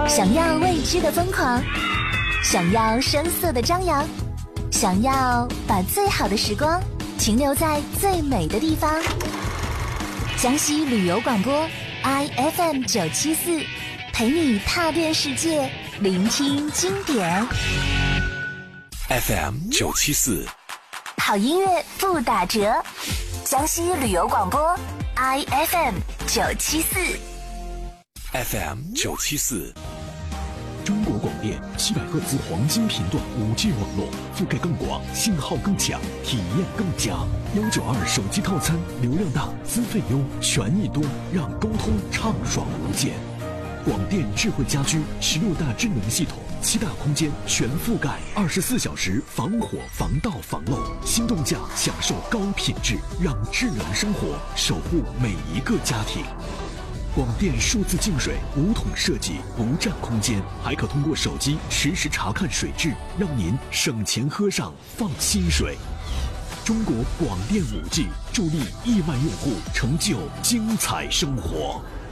想要未知的疯狂，想要声色的张扬，想要把最好的时光停留在最美的地方。江西旅游广播 IFM 974，陪你踏遍世界，聆听经典。 FM 974， 好音乐不打折。江西旅游广播 IFM 974。 FM 974。 中国广电700赫兹黄金频段5G 网络，覆盖更广，信号更强，体验更佳。192手机套餐，流量大，资费优，权益多，让沟通畅爽无间。广电智慧家居16大智能系统，7大空间全覆盖，24小时防火防盗防漏，心动价享受高品质，让智能生活守护每一个家庭。广电数字净水5桶设计，不占空间，还可通过手机实时查看水质，让您省钱喝上放心水。中国广电5G助力1万用户成就精彩生活。